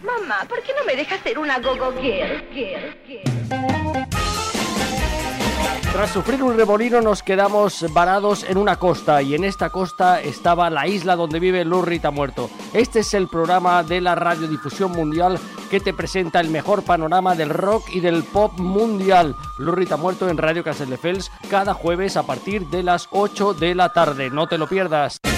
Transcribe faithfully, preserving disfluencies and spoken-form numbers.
Mamá, ¿por qué no me dejas ser una go-go girl? girl, girl? Tras sufrir un remolino nos quedamos varados en una costa y en esta costa estaba la isla donde vive Lou Reed ha muerto. Este es el programa de la radiodifusión mundial que te presenta el mejor panorama del rock y del pop mundial. Lou Reed ha muerto en Radio Castelldefels cada jueves a partir de las ocho de la tarde. No te lo pierdas.